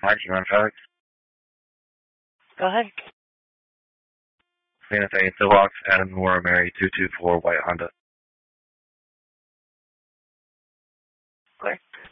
Hi, Human Traffic. Go ahead. Santa Fe, Silvox, Adam Nora, Mary, 224, White Honda. Clear.